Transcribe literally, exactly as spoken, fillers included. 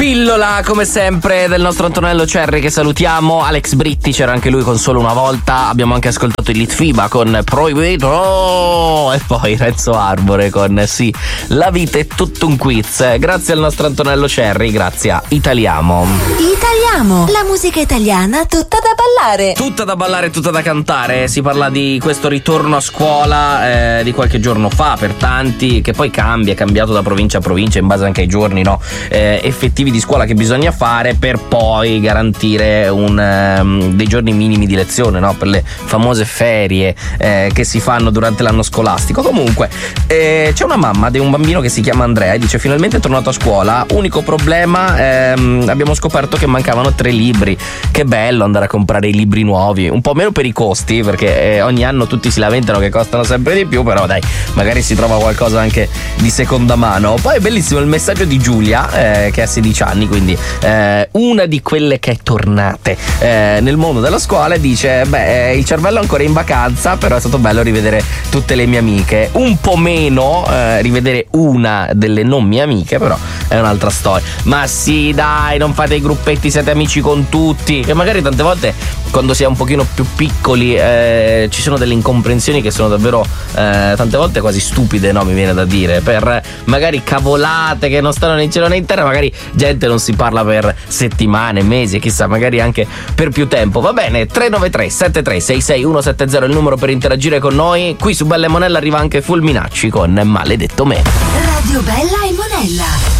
pillola come sempre del nostro Antonello Cerri, che salutiamo. Alex Britti c'era anche lui con Solo una volta. Abbiamo anche ascoltato il Litfiba con Proibito e poi Renzo Arbore con Sì, la vita è tutto un quiz. Grazie al nostro Antonello Cerri, grazie a Italiamo. Italiamo, la musica italiana tutta da ballare. Tutta da ballare, tutta da cantare. Si parla di questo ritorno a scuola eh, di qualche giorno fa per tanti, che poi cambia, è cambiato da provincia a provincia in base anche ai giorni, no? Eh, effettivi di scuola che bisogna fare per poi garantire un, um, dei giorni minimi di lezione, no? Per le famose ferie eh, che si fanno durante l'anno scolastico. Comunque eh, c'è una mamma di un bambino che si chiama Andrea e dice: finalmente è tornato a scuola, unico problema ehm, abbiamo scoperto che mancavano tre libri. Che bello andare a comprare i libri nuovi, un po' meno per i costi, perché eh, ogni anno tutti si lamentano che costano sempre di più, però dai, magari si trova qualcosa anche di seconda mano. Poi è bellissimo il messaggio di Giulia eh, che ha sedici anni, quindi eh, una di quelle che è tornate eh, nel mondo della scuola, e dice: beh, il cervello è ancora in vacanza, però è stato bello rivedere tutte le mie amiche, un po' meno eh, rivedere una delle non mie amiche, però è un'altra storia. Ma sì, dai, non fate i gruppetti, siete amici con tutti. E magari tante volte quando si è un pochino più piccoli eh, ci sono delle incomprensioni che sono davvero eh, tante volte quasi stupide, no? Mi viene da dire, per magari cavolate che non stanno né in cielo né in terra, magari gente non si parla per settimane, mesi e chissà, magari anche per più tempo. Va bene, tre nove tre sette tre sei sei uno sette zero è il numero per interagire con noi. Qui su Bella e Monella arriva anche Fulminacci con Maledetto Me. Radio Bella e Monella.